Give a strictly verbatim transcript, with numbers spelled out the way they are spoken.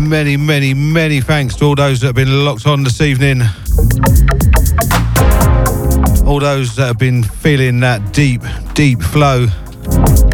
many, many, many thanks to all those that have been locked on this evening. All those that have been feeling that deep, deep flow.